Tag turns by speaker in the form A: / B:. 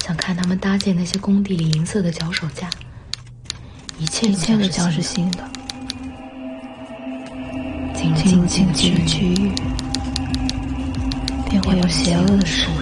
A: 想看他们搭建那些工地里银色的脚手架，一切都将是新的。进入禁忌的区域，便会有邪恶的事